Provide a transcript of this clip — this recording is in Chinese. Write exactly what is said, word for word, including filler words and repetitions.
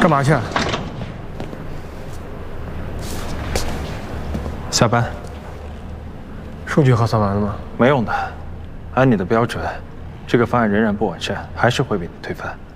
干嘛去？ 下班。 数据核算完了吗？ 没用的，按你的标准，这个方案仍然不完善，还是会被你推翻。